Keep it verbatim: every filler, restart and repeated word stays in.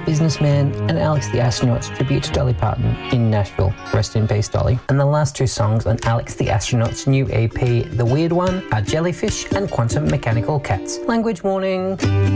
Businessman, and Alex the Astronaut's tribute to Dolly Parton in Nashville. Rest in peace, Dolly. And the last two songs on Alex the Astronaut's new E P, The Weird One, are Jellyfish and Quantum Mechanical Cats. Language warning.